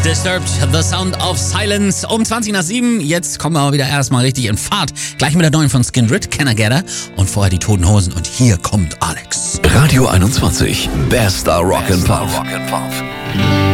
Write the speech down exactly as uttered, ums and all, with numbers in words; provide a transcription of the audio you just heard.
Disturbed, The Sound of Silence. Um zwanzig nach sieben. Jetzt kommen wir aber wieder erstmal richtig in Fahrt. Gleich mit der neuen von Skindred, Can I Get Her? Und vorher die Toten Hosen. Und hier kommt Alex. Radio einundzwanzig, bester Rock and Pop.